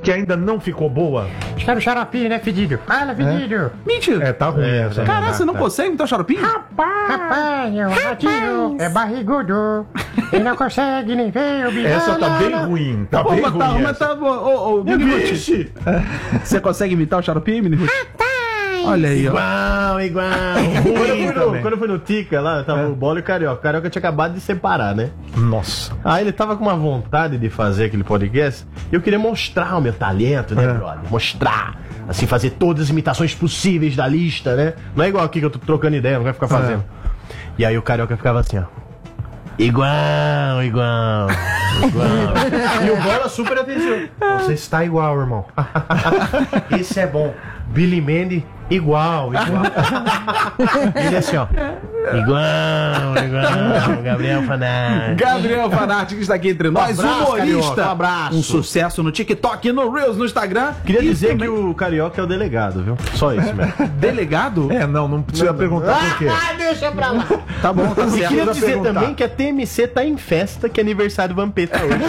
que ainda não ficou boa? Quero xaropinho, né, fedido? Fala, fedido. Mentira. Tá ruim essa. Caralho, você não consegue imitar o Xaropinho? Rapaz, o ratinho é barrigudo. Ele não consegue nem ver o bicho. Essa tá bem ruim. Tá bem ruim Mas essa. tá... Ô, Mini-Ruth. Você consegue imitar o Xaropinho, Mini-Ruth? Olha aí, ó. Igual. Quando eu fui no Tica lá, tava o Bola e o Carioca. O Carioca tinha acabado de separar, né? Nossa. Aí ele tava com uma vontade de fazer aquele podcast. E eu queria mostrar o meu talento, né, brother? Mostrar. Assim, fazer todas as imitações possíveis da lista, né? Não é igual aqui que eu tô trocando ideia, não vai ficar fazendo. E aí o Carioca ficava assim, ó. Igual. E o Bola super atenção. Você está igual, irmão. Isso é bom. Billy Mandy, igual. Ele assim, ó. Igual. Gabriel Fanati. Gabriel Fanati, que está aqui entre nós. abraço, Humorista. Carioca, abraço. Um sucesso no TikTok, no Reels, no Instagram. Queria E dizer também- que o Carioca é o delegado, viu? Só isso mesmo. Delegado? Não precisa perguntar por quê. Deixa pra lá. Tá bom, tá E certo. queria Precisa dizer perguntar. também que a TMC tá em festa, que é aniversário do Vampeta hoje.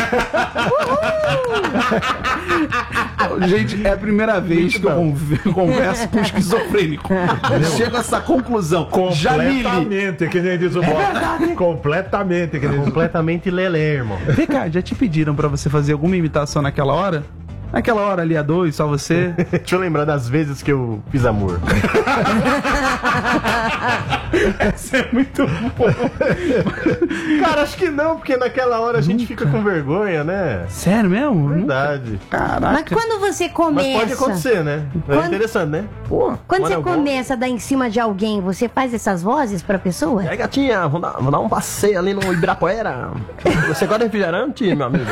Gente, é a primeira vez que eu converso com um esquizofrênico. Chega a essa conclusão. Jamile. Completamente, que nem diz o Bola. Completamente, que nem diz o Completamente lelé, irmão. Vem cá, já te pediram pra você fazer alguma imitação naquela hora? Naquela hora ali a dois, só você? Deixa eu lembrar das vezes que eu fiz amor. Isso é muito bom. Cara, acho que não, porque naquela hora a gente fica com vergonha, né? Sério mesmo? Verdade. Mas Caraca. quando você começa... Mas pode acontecer, né? É Quando- interessante, né? Pô. Quando Quando você eu vou- começa a dar em cima de alguém, você faz essas vozes pra pessoa? E aí, gatinha, vou dar um passeio ali no Ibirapuera. Você gosta de refrigerante, meu amigo?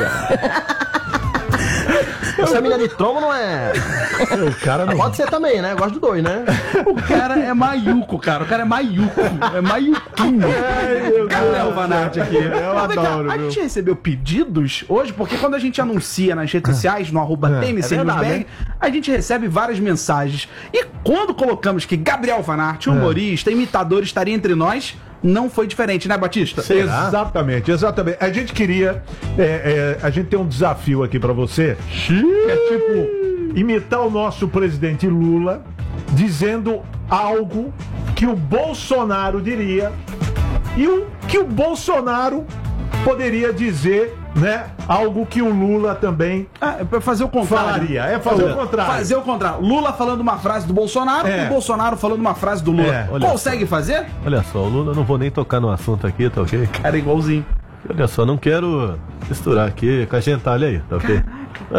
Essa mina de trombo não é. O cara não. Pode ser também, né? Eu gosto do dois, né? O cara é maiuco, cara. O cara é maiuco. É maiuquinho. Gabriel Fanati aqui. Mas vem cá, adoro, a viu? gente recebeu pedidos hoje, porque quando a gente anuncia nas redes sociais, no @TMC é verdade, Newsberg, a gente recebe várias mensagens. E quando colocamos que Gabriel Fanati, humorista, imitador, estaria entre nós, não foi diferente, né, Batista? Exatamente. A gente queria. A gente tem um desafio aqui pra você. É tipo imitar o nosso presidente Lula dizendo algo que o Bolsonaro diria e o que o Bolsonaro poderia dizer, né? Algo que o Lula também É pra fazer o contrário. falaria. É fazer o contrário. Fazer o contrário. Lula falando uma frase do Bolsonaro e o Bolsonaro falando uma frase do Lula. olha Consegue fazer? Olha só, o Lula, não vou nem tocar no assunto aqui, tá ok? Cara, igualzinho. Olha só, não quero misturar aqui com a gentalha aí, tá ok?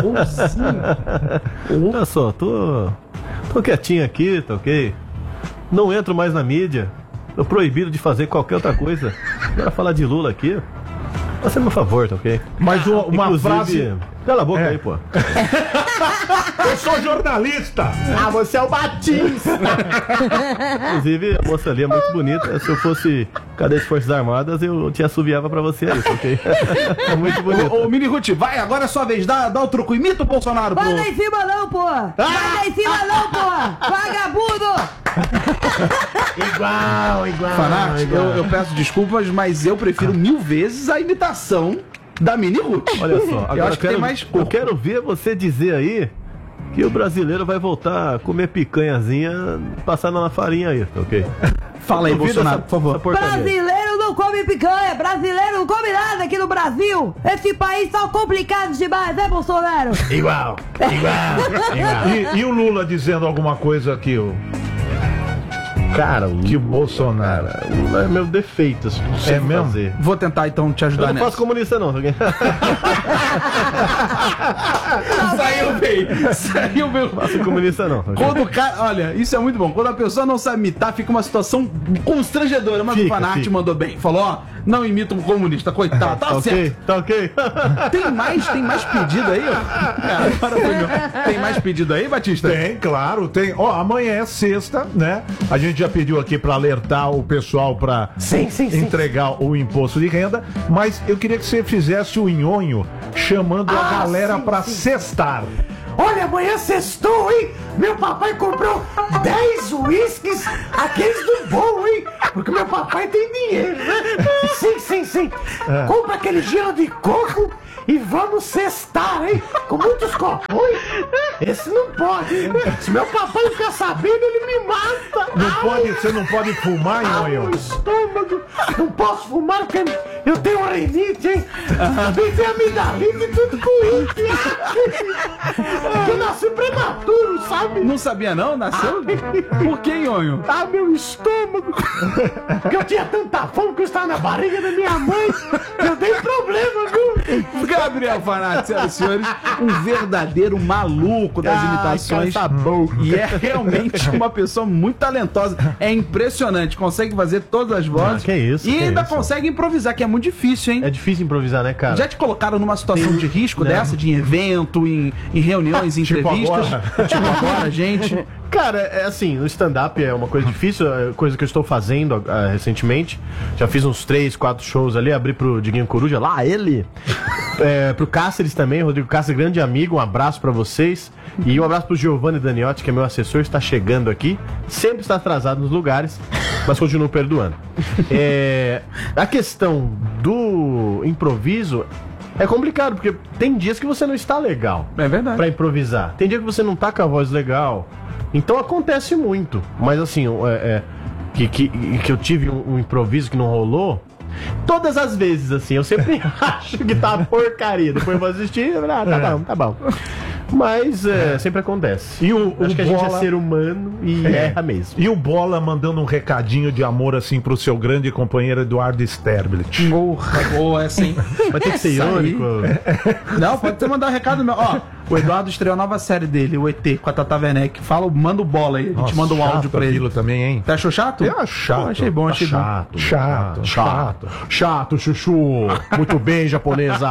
Olha só, tô quietinho aqui, tá ok? Não entro mais na mídia. Tô proibido de fazer qualquer outra coisa. Agora falar de Lula aqui, faça meu favor, tá ok? Mas uma Inclusive, frase. cala a boca aí, pô. Eu sou jornalista! Ah, você é o Batista! Inclusive, a moça ali é muito bonita. Se eu fosse cadete de Forças Armadas, eu te assoviava pra você aí, ok? É muito bonita. Ô, Mini Ruth, vai, agora é sua vez. Dá o truco. Imita o Bolsonaro, pô. Vai lá em cima não, pô! Vai lá em cima não, pô! Vagabundo! Igual. Fanati, eu peço desculpas, mas eu prefiro 1000 vezes a imitação da Mini Ruth. Olha só, agora eu acho que tem mais eu corpo. quero ver você dizer aí que o brasileiro vai voltar a comer picanhazinha passada na farinha aí, tá ok? Fala aí, Duvido Bolsonaro, essa- por favor. essa porcaria. Brasileiro não come picanha! Brasileiro não come nada aqui no Brasil! Esse país tá complicado demais, né, Bolsonaro? Igual. E o Lula dizendo alguma coisa que o Cara, Bolsonaro. o Lula é meu defeito, assim, não sei É mesmo? fazer. Vou tentar então te Eu ajudar não nessa. faço comunista não, tá ok? Saiu bem. Saiu bem. Faço comunista não, tá ok? Quando o cara, olha, isso é muito bom. Quando a pessoa não sabe imitar, fica uma situação constrangedora. Mas o Fica, Fanati fica. mandou bem. Falou, ó, não imita um comunista, coitado. Tá certo. ok, tá ok. Tem mais pedido aí? Cara, agora foi meu. Tem mais pedido aí, Batista? Tem, claro, tem. Ó, amanhã é sexta, né? A gente já pediu aqui pra alertar o pessoal pra entregar o imposto de renda, mas eu queria que você fizesse o nhonho chamando a galera pra sextar. Olha, amanhã sextou, hein? Meu papai comprou 10 uísques, aqueles do bom, hein? Porque meu papai tem dinheiro, né? Sim. Compra aquele gelo de coco E vamos cestar, hein? Com muitos copos. Esse não pode, hein? Se meu papai ficar sabendo, ele me mata. Você não pode fumar, Meu Nhonho? estômago. Não posso fumar porque eu tenho rinite, hein? Também tenho amidalite e tudo com isso. Eu nasci prematuro, sabe? Não sabia não? Nasceu? Por que, Nhonho? Meu estômago. Porque eu tinha tanta fome que eu estava na barriga da minha mãe. Eu dei problema, viu? Gabriel Fanati, senhoras e senhores, um verdadeiro maluco das imitações. Cara, tá bom. E é realmente uma pessoa muito talentosa. É impressionante. Consegue fazer todas as vozes. que isso, E que ainda isso. consegue improvisar, que é muito difícil, hein? É difícil improvisar, né, cara? Já te colocaram numa situação de risco Não. dessa, de evento, em reuniões, em Tipo entrevistas? agora. Tipo agora, gente. Cara, é assim, o stand-up é uma coisa difícil, é coisa que eu estou fazendo recentemente. Já fiz uns 3, 4 shows ali, abri pro Diguinho Coruja, lá ele. Pro Cáceres também, Rodrigo Cáceres, grande amigo, um abraço pra vocês. E um abraço pro Giovanni Daniotti, que é meu assessor, está chegando aqui. Sempre está atrasado nos lugares, mas continuo perdoando. A questão do improviso é complicado, porque tem dias que você não está legal. É verdade. Pra improvisar. Tem dia que você não tá com a voz legal. Então acontece muito. Mas assim, que eu tive um improviso que não rolou. Todas as vezes, assim, eu sempre acho que tá porcaria. Depois eu vou assistir e tá bom. Mas sempre acontece. E o Acho que a gente é Bola- ser humano e erra mesmo. E o Bola mandando um recadinho de amor assim pro seu grande companheiro Eduardo Sterblit. Boa essa, hein? Vai ter que ser irônico. Não, pode ter mandado um recado meu. Ó, o Eduardo estreou a nova série dele, o ET, com a Tata Werneck. Manda o Bola aí, a gente manda um áudio pra ele. aquilo também, hein? Você achou chato? Eu acho chato. Pô, achei bom, achei bom. Chato, chuchu. Muito bem, japonesa.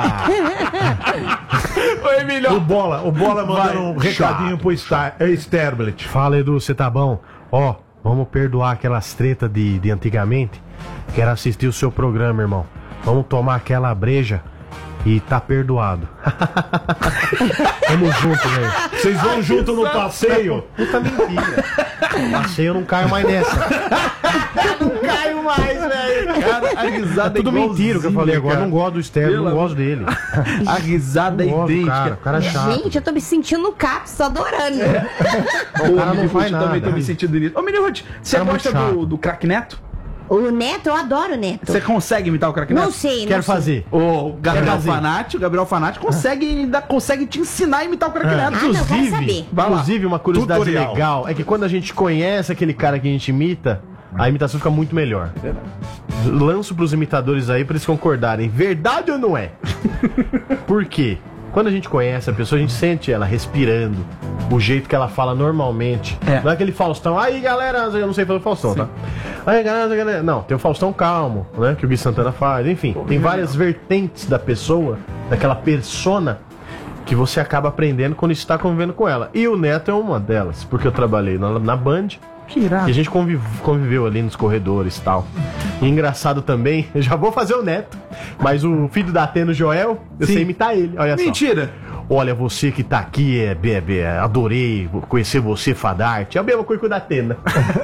Oi, Emílio. O Bola mandando Vai. um recadinho pro Sterblit. Fala, Edu, você tá bom? Ó, vamos perdoar aquelas tretas de antigamente. Quero assistir o seu programa, irmão. Vamos tomar aquela breja e tá perdoado. Tamo junto, velho. Vocês vão junto no passeio? Puta mentira. Passeio eu não caio mais nessa. Não caio mais, velho. Cara, a risada É tudo mentira o que eu falei agora. Eu não gosto do Sterling, não gosto dele. A risada é Não gosto do idêntica. cara. O cara é chato. Gente, eu tô me sentindo no CAPS, tô adorando. O cara não faz Também tô nada. me sentindo nisso. Ô, Mini Ruth, você Cara, muito gosta chato. do Crack Neto? O Neto, eu adoro o Neto. Você consegue imitar o Crack Neto? Não sei, não Quero sei. fazer. O Gabriel fazer. Fanati consegue te ensinar a imitar o Crack Neto. Ah, não, quero saber. Vai lá. Inclusive, uma curiosidade Tutorial. legal é que quando a gente conhece aquele cara que a gente imita, a imitação fica muito melhor. Lanço pros imitadores aí pra eles concordarem. Verdade ou não é? Por quê? Quando a gente conhece a pessoa, a gente sente ela respirando, o jeito que ela fala normalmente. É. Não é aquele Faustão, aí galera, eu não sei fazer o Faustão, tá? Aí galera, não, tem o Faustão calmo, né? Que o Gui Santana faz, enfim, tem várias vertentes da pessoa, daquela persona, que você acaba aprendendo quando está convivendo com ela. E o Neto é uma delas, porque eu trabalhei na Band. Que irado. E a gente conviveu ali nos corredores e tal. E engraçado também, eu já vou fazer o Neto, mas o filho da Atena, o Joel, eu Sim. sei imitar ele. Olha só. Mentira. Olha, você que tá aqui, adorei conhecer você, Fadarte. É a mesma coisa que o da Atena.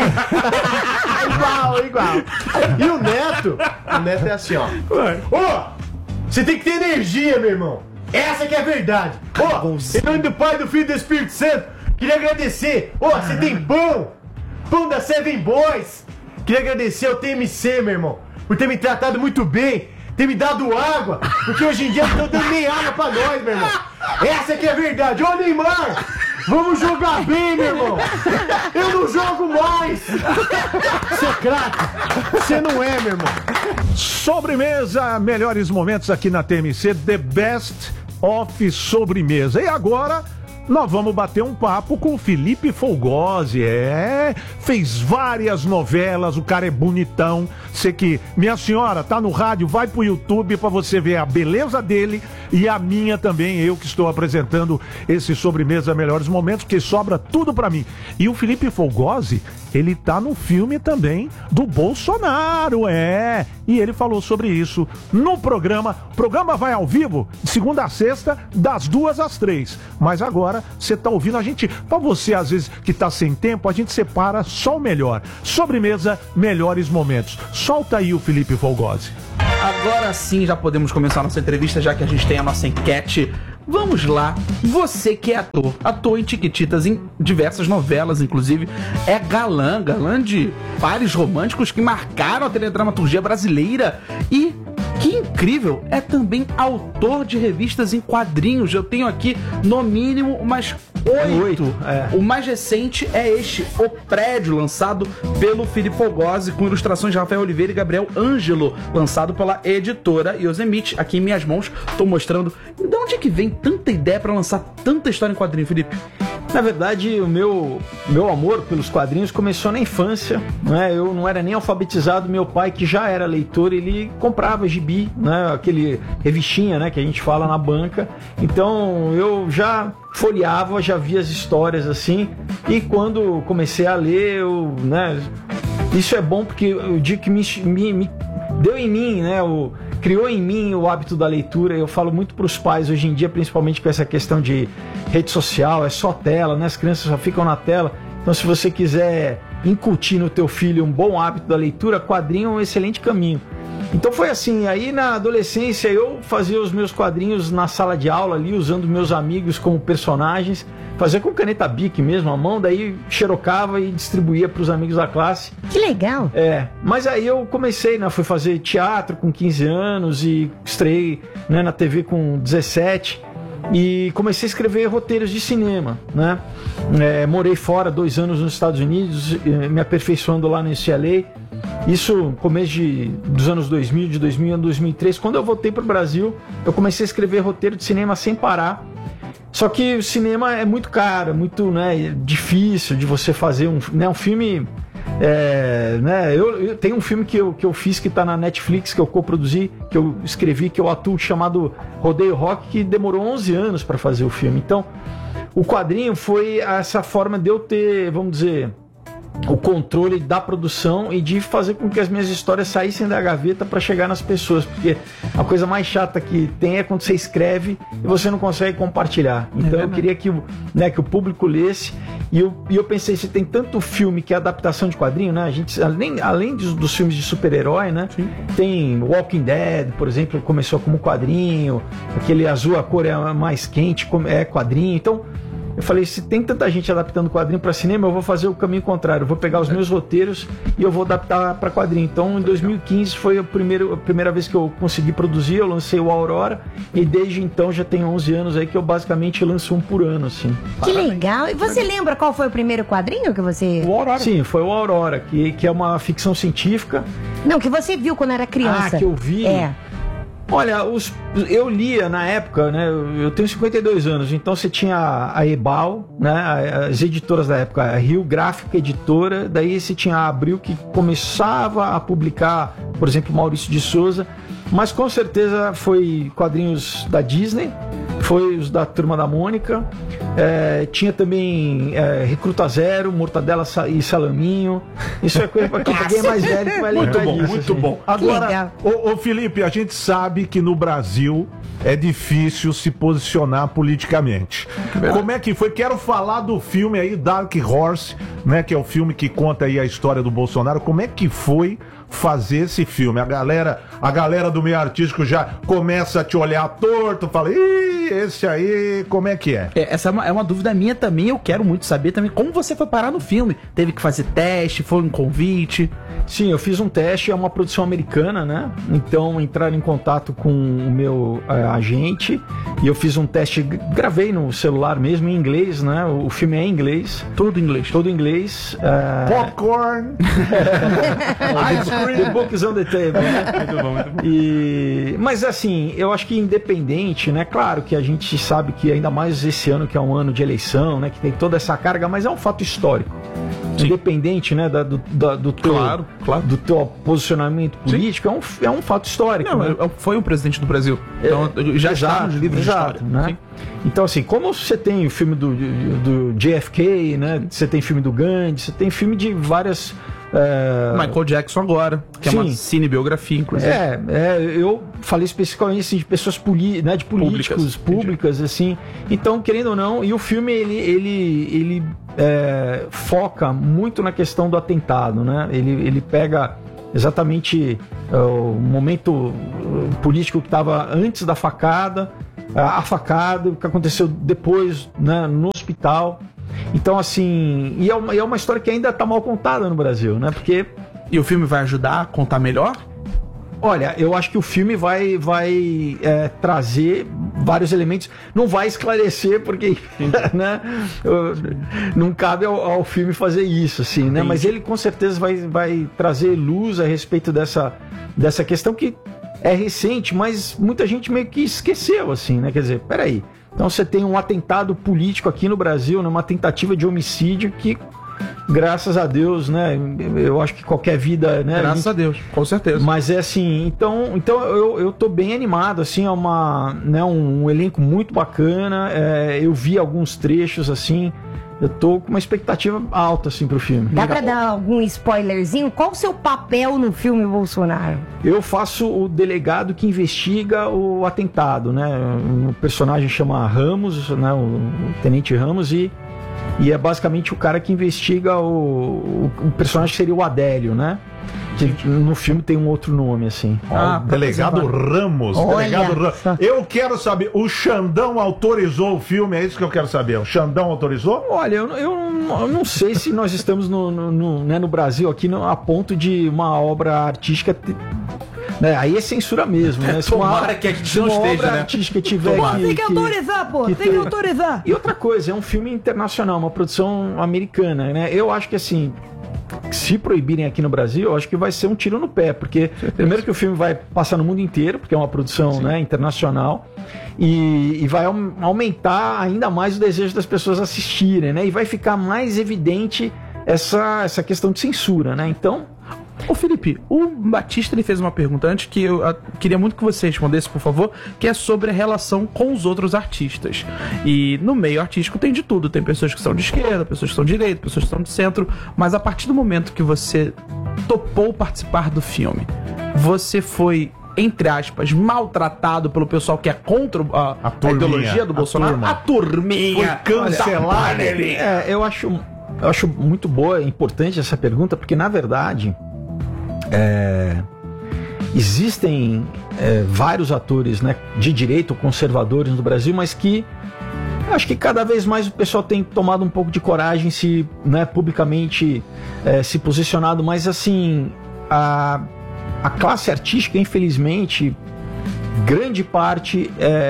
igual. E o Neto é assim, ó. Ô, você tem que ter energia, meu irmão. Essa que é a verdade. Ó, em nome do Pai, do Filho e do Espírito Santo, queria agradecer. Ó, você tem pão da Seven Boys. Queria agradecer ao TMC, meu irmão, por ter me tratado muito bem, ter me dado água, porque hoje em dia não estão dando nem água pra nós, meu irmão. Essa que é a verdade. Ô, Neymar, vamos jogar bem, meu irmão. Eu não jogo mais. Você é craque. Você não é, meu irmão. Sobremesa, melhores momentos aqui na TMC, The Best of Sobremesa. E agora nós vamos bater um papo com o Felipe Folgose. Fez várias novelas, o cara é bonitão. Sei que, minha senhora, tá no rádio, vai pro YouTube pra você ver a beleza dele e a minha também, eu que estou apresentando esse Sobremesa Melhores Momentos, que sobra tudo pra mim. E o Felipe Folgose, ele tá no filme também do Bolsonaro, e ele falou sobre isso no programa. O programa vai ao vivo, de segunda a sexta, das 2 às 3. Mas agora, você tá ouvindo a gente, pra você às vezes que tá sem tempo, a gente separa só o melhor. Sobremesa, melhores momentos. Solta aí o Felipe Folgose. Agora sim já podemos começar nossa entrevista, já que a gente tem a nossa enquete. Vamos lá, você que é ator em Tiquititas, em diversas novelas, inclusive, é galã de pares românticos que marcaram a teledramaturgia brasileira e, que incrível, é também autor de revistas em quadrinhos. Eu tenho aqui, no mínimo, umas 8. O mais recente é este, O Prédio, lançado pelo Filipe Fogozzi, com ilustrações de Rafael Oliveira e Gabriel Ângelo, lançado pela editora Yosemite. Aqui em minhas mãos, estou mostrando. De onde é que vem tanta ideia para lançar tanta história em quadrinho, Felipe? Na verdade, o meu amor pelos quadrinhos começou na infância, né? Eu não era nem alfabetizado, meu pai, que já era leitor, ele comprava gibi, né? Aquele revistinha, né, que a gente fala na banca. Então eu já folheava, já via as histórias assim, e quando comecei a ler, isso é bom porque o dia que me deu em mim, né, criou em mim o hábito da leitura. Eu falo muito para os pais hoje em dia, principalmente com essa questão de rede social, é só tela, né? As crianças só ficam na tela. Então, se você quiser incutir no teu filho um bom hábito da leitura, quadrinho é um excelente caminho. Então foi assim, aí na adolescência eu fazia os meus quadrinhos na sala de aula ali, usando meus amigos como personagens, fazia com caneta Bic mesmo, à mão, daí xerocava e distribuía para os amigos da classe. Que legal! Mas aí eu comecei, né, fui fazer teatro com 15 anos e estreiei, né, na TV com 17 e comecei a escrever roteiros de cinema, né? Morei fora 2 anos nos Estados Unidos, me aperfeiçoando lá no UCLA. Isso no começo dos anos 2000, de 2000 a 2003. Quando eu voltei para o Brasil, eu comecei a escrever roteiro de cinema sem parar. Só que o cinema é muito caro, é muito, né, difícil de você fazer um filme. Eu tenho um filme que eu fiz que está na Netflix, que eu coproduzi, que eu escrevi, que eu atuo, chamado Rodeio Rock, que demorou 11 anos para fazer o filme. Então, o quadrinho foi essa forma de eu ter, vamos dizer, o controle da produção e de fazer com que as minhas histórias saíssem da gaveta para chegar nas pessoas, porque a coisa mais chata que tem é quando você escreve e você não consegue compartilhar. Então eu queria que o público lesse, e eu pensei, se tem tanto filme que é adaptação de quadrinho, né? A gente, além dos filmes de super-herói, né? Sim. Tem Walking Dead, por exemplo, começou como quadrinho, aquele azul, a cor é mais quente, é quadrinho. Então eu falei, se tem tanta gente adaptando quadrinho para cinema, eu vou fazer o caminho contrário. Eu vou pegar os meus roteiros e eu vou adaptar para quadrinho. Então, em 2015 foi a primeira vez que eu consegui produzir. Eu lancei o Aurora e desde então já tem 11 anos aí que eu basicamente lanço um por ano, assim. Que legal! E você lembra qual foi o primeiro quadrinho que você... O Aurora. Sim, foi o Aurora, que é uma ficção científica. Não, que você viu quando era criança. Que eu vi? Olha, eu lia na época, né? Eu tenho 52 anos, então você tinha a Ebal, né? As editoras da época, a Rio Gráfica Editora, daí você tinha a Abril, que começava a publicar, por exemplo, Maurício de Souza, mas com certeza foi quadrinhos da Disney, foi os da Turma da Mônica, tinha também Recruta Zero, Mortadela e Salaminho. Isso é coisa para quem é mais velho que vai lembrar disso. Muito bom. Agora, ô Felipe, a gente sabe que no Brasil é difícil se posicionar politicamente. Como é que foi? Quero falar do filme aí, Dark Horse, né, que é o filme que conta aí a história do Bolsonaro. Como é que foi fazer esse filme? A galera do meio artístico já começa a te olhar torto, fala, ih, esse aí, como é que é? Essa é uma dúvida minha também, eu quero muito saber também como você foi parar no filme. Teve que fazer teste, foi um convite? Sim, eu fiz um teste, é uma produção americana, né? Então entraram em contato com o meu agente e eu fiz um teste, gravei no celular mesmo, em inglês, né? O filme é em inglês. Todo em inglês. Todo em inglês. Popcorn! The book is on the table. Muito bom. Mas assim, eu acho que independente, né? Claro que a gente sabe que ainda mais esse ano, que é um ano de eleição, né? Que tem toda essa carga, mas é um fato histórico. Sim. Independente, né, do teu posicionamento político, é um fato histórico. Não, né? Foi o presidente do Brasil. Então já está nos livros de história. Né? Sim. Então, assim, como você tem o filme do JFK, né? Você tem filme do Gandhi, você tem filme de várias... Michael Jackson agora, que é uma cinebiografia, inclusive. Eu falei especificamente assim, de pessoas de políticos, públicas, assim. Então, querendo ou não, e o filme ele foca muito na questão do atentado, né? Ele pega exatamente o momento político que estava antes da facada, a facada, o que aconteceu depois, né, no hospital. Então, assim, e é uma história que ainda está mal contada no Brasil, né? Porque... E o filme vai ajudar a contar melhor? Olha, eu acho que o filme vai trazer vários elementos. Não vai esclarecer, porque né, não cabe ao filme fazer isso, assim, né? Mas ele com certeza vai trazer luz a respeito dessa questão que é recente, mas muita gente meio que esqueceu, assim, né? Quer dizer, peraí. Então você tem um atentado político aqui no Brasil, né? Uma tentativa de homicídio que... Graças a Deus, né? Eu acho que qualquer vida, né? Graças a Deus, com certeza. Mas é assim, então eu tô bem animado, assim, é um elenco muito bacana. Eu vi alguns trechos, assim, eu tô com uma expectativa alta, assim, pro filme. Dá pra dar algum spoilerzinho? Qual o seu papel no filme Bolsonaro? Eu faço o delegado que investiga o atentado, né? O personagem chama Ramos, né? O Tenente Ramos e é basicamente o cara que investiga o personagem que seria o Adélio, né? Que no filme tem um outro nome, assim. Delegado Ramos. Delegado Ramos. Eu quero saber, o Xandão autorizou o filme? É isso que eu quero saber. O Xandão autorizou? Olha, eu não sei se nós estamos no Brasil aqui a ponto de uma obra artística... Né? Aí é censura mesmo, né? Tomara que a gente não esteja, né? Artística tiver tem que autorizar, pô. Tem que autorizar. E outra coisa, é um filme internacional, uma produção americana, né? Eu acho que, assim, se proibirem aqui no Brasil, eu acho que vai ser um tiro no pé, porque primeiro que o filme vai passar no mundo inteiro, porque é uma produção, né, internacional, e vai aumentar ainda mais o desejo das pessoas assistirem, né? E vai ficar mais evidente essa questão de censura, né? Então... Ô Felipe, o Batista ele fez uma pergunta antes que eu queria muito que você respondesse, por favor, que é sobre a relação com os outros artistas. E no meio artístico tem de tudo, tem pessoas que são de esquerda, pessoas que são de direita, pessoas que são de centro, mas a partir do momento que você topou participar do filme, você foi, entre aspas, maltratado pelo pessoal que é contra a ideologia do Bolsonaro? A turminha! Foi cancelado. Eu acho muito boa, importante essa pergunta, porque na verdade existem vários atores, né, de direita ou conservadores no Brasil, mas que acho que cada vez mais o pessoal tem tomado um pouco de coragem, publicamente se posicionado, mas assim, a classe artística, infelizmente, grande parte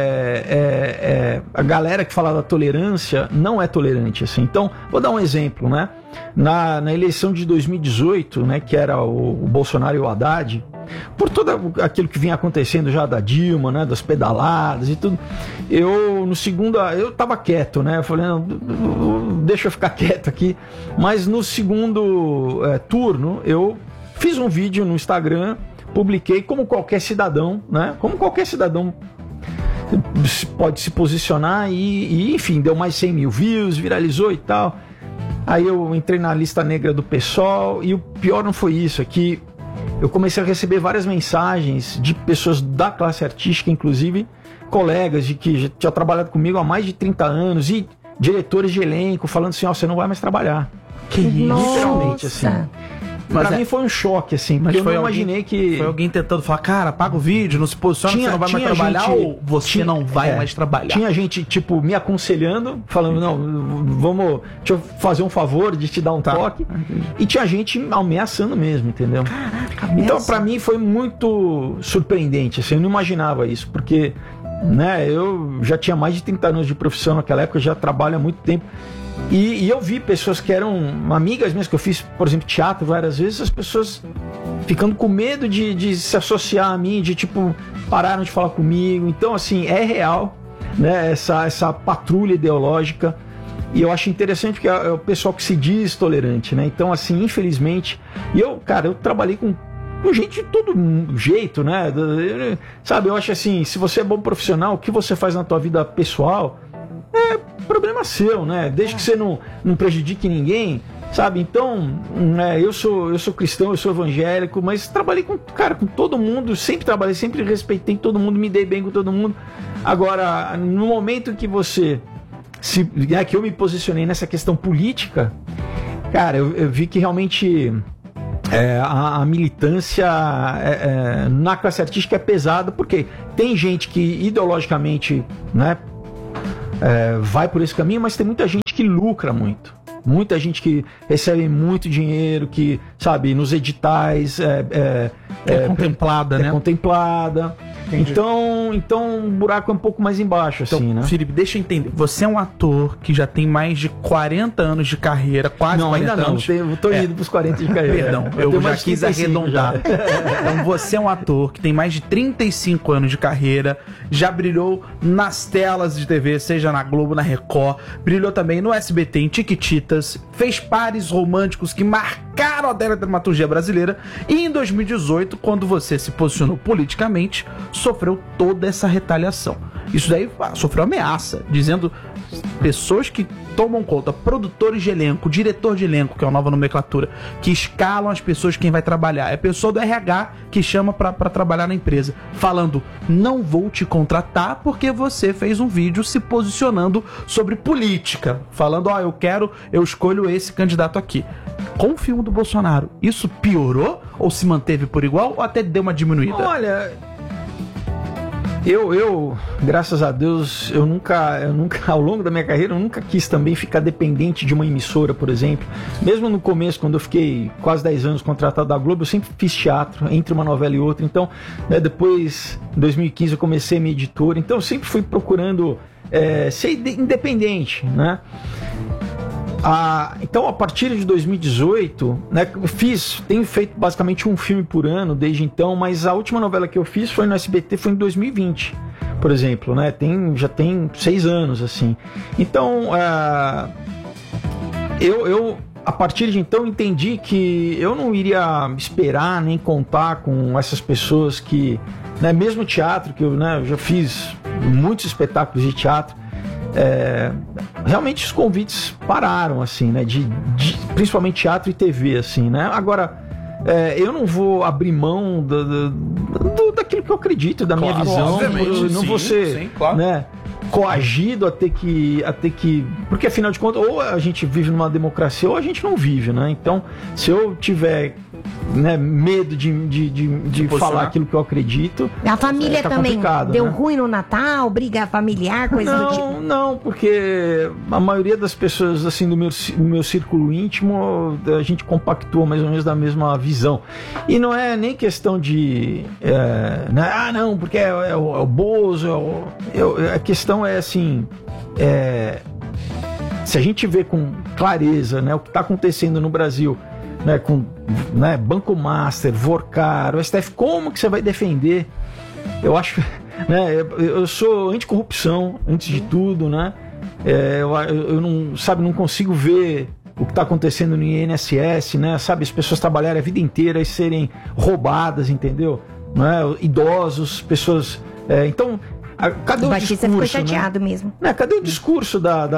a galera que fala da tolerância não é tolerante, assim. Então, vou dar um exemplo, né? Na eleição de 2018, né, que era o Bolsonaro e o Haddad, por tudo aquilo que vinha acontecendo já da Dilma, né, das pedaladas e tudo, eu tava quieto, né? Eu falei, não, deixa eu ficar quieto aqui. Mas no segundo turno, eu fiz um vídeo no Instagram, publiquei como qualquer cidadão, né? Como qualquer cidadão pode se posicionar e enfim, deu mais 100 mil views, viralizou e tal. Aí eu entrei na lista negra do PSOL e o pior não foi isso, é que eu comecei a receber várias mensagens de pessoas da classe artística, inclusive colegas de que já tinham trabalhado comigo há mais de 30 anos e diretores de elenco falando assim, você não vai mais trabalhar. Que isso? Literalmente, assim. Mas pra mim foi um choque, assim, porque eu não imaginei que... Foi alguém tentando falar, cara, apaga o vídeo, não se posiciona, você não vai mais trabalhar, ou você não vai mais trabalhar? Tinha gente, me aconselhando, falando, não, deixa eu fazer um favor de te dar um toque. E tinha gente ameaçando mesmo, entendeu? Caraca, então, pra mim foi muito surpreendente, assim, eu não imaginava isso, porque, né, eu já tinha mais de 30 anos de profissão naquela época, já trabalho há muito tempo. E eu vi pessoas que eram amigas mesmo, que eu fiz, por exemplo, teatro várias vezes, as pessoas ficando com medo de se associar a mim, de pararam de falar comigo. Então, assim, é real, né, essa patrulha ideológica. E eu acho interessante porque é o pessoal que se diz tolerante, né? Então, assim, infelizmente... E eu trabalhei com gente de todo jeito, né? Sabe, eu acho assim, se você é bom profissional, o que você faz na tua vida pessoal é problema seu, né? Desde que você não prejudique ninguém, sabe? Então, eu sou cristão, eu sou evangélico, mas trabalhei com todo mundo, sempre trabalhei, sempre respeitei todo mundo, me dei bem com todo mundo. Agora, no momento que que eu me posicionei nessa questão política, cara, eu vi que realmente a militância na classe artística é pesada, porque tem gente que ideologicamente, né, vai por esse caminho, mas tem muita gente que lucra muito. Muita gente que recebe muito dinheiro, que, sabe, nos editais contemplada, né? Contemplada. Então o buraco é um pouco mais embaixo, Então, assim, né? Felipe, deixa eu entender. Você é um ator que já tem mais de 40 anos de carreira, quase Não, 40 ainda não. anos. Eu tô indo pros 40 de carreira. Perdão, eu tenho já mais de quis 35 arredondar. Então você é um ator que tem mais de 35 anos de carreira, já brilhou nas telas de TV, seja na Globo, na Record, brilhou também no SBT, em Tiquititas, fez pares românticos que marcaram a dramaturgia brasileira, e em 2018, quando você se posicionou politicamente, sofreu toda essa retaliação. Isso daí sofreu ameaça, dizendo pessoas que tomam conta, produtores de elenco, diretor de elenco, que é uma nova nomenclatura, que escalam as pessoas, quem vai trabalhar. É a pessoa do RH que chama pra trabalhar na empresa, falando: não vou te contratar porque você fez um vídeo se posicionando sobre política, falando: eu escolho esse candidato aqui. Com o filme do Bolsonaro, isso piorou ou se manteve por igual ou até deu uma diminuída? Olha, eu graças a Deus, eu nunca, ao longo da minha carreira, eu nunca quis também ficar dependente de uma emissora, por exemplo. Mesmo no começo, quando eu fiquei quase 10 anos contratado da Globo, eu sempre fiz teatro, entre uma novela e outra. Então, né, depois, em 2015, eu comecei a minha editora. Então, eu sempre fui procurando ser independente, né? Então, a partir de 2018, né, tenho feito basicamente um filme por ano desde então, mas a última novela que eu fiz foi no SBT, foi em 2020, por exemplo, né? Já tem 6 anos, assim. Então, eu a partir de então entendi que eu não iria esperar nem contar com essas pessoas que, né, mesmo teatro, que eu já fiz muitos espetáculos de teatro, realmente os convites pararam, assim, né? Principalmente teatro e TV, assim, né? Agora, eu não vou abrir mão daquilo que eu acredito, da minha visão. Não vou ser, claro, né, coagido a ter que. Porque afinal de contas, ou a gente vive numa democracia ou a gente não vive, né? Então, se eu tiver, né, medo de falar aquilo que eu acredito. A família tá também deu, né, ruim no Natal, briga familiar, coisa do tipo? Não, porque a maioria das pessoas, assim, do meu círculo íntimo, a gente compactua mais ou menos da mesma visão. E não é nem questão de né, não, porque é o Bozo, a questão é assim, se a gente vê com clareza, né, o que está acontecendo no Brasil, né, com, né, Banco Master, Vorcar, o STF, como que você vai defender? Eu acho, né, eu sou anticorrupção, antes de tudo, né? Eu não consigo ver o que está acontecendo no INSS, né? Sabe, as pessoas trabalharem a vida inteira e serem roubadas, entendeu? Né? Idosos, pessoas. Então, cadê o Batista discurso? ficou chateado, né, mesmo. Né? Cadê o discurso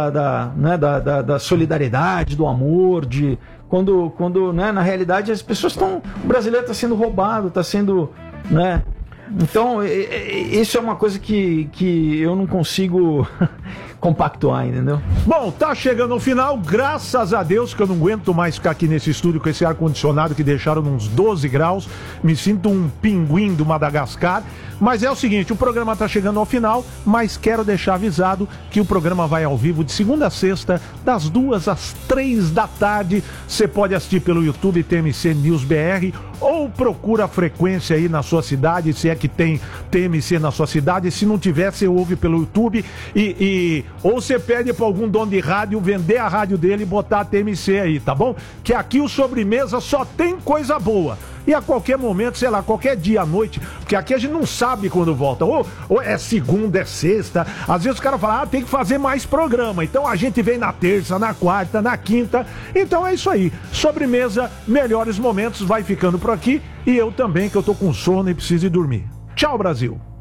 da solidariedade, do amor, quando né, na realidade as pessoas estão. O brasileiro está sendo roubado, está sendo. Né? Então, isso é uma coisa que eu não consigo compactuar, entendeu? Bom, tá chegando ao final, graças a Deus, que eu não aguento mais ficar aqui nesse estúdio com esse ar-condicionado que deixaram uns 12 graus. Me sinto um pinguim do Madagascar. Mas é o seguinte, o programa tá chegando ao final, mas quero deixar avisado que o programa vai ao vivo de segunda a sexta, das 2 às 3 da tarde. Você pode assistir pelo YouTube TMC News BR, ou procura a frequência aí na sua cidade, se é que tem TMC na sua cidade. Se não tiver, você ouve pelo YouTube ou você pede para algum dono de rádio vender a rádio dele e botar a TMC aí, tá bom? Que aqui o Sobremesa só tem coisa boa. E a qualquer momento, sei lá, qualquer dia à noite, porque aqui a gente não sabe quando volta. Ou é segunda, é sexta. Às vezes o cara fala, tem que fazer mais programa. Então a gente vem na terça, na quarta, na quinta. Então é isso aí. Sobremesa, melhores momentos, vai ficando por aqui. E eu também, que eu tô com sono e preciso ir dormir. Tchau, Brasil.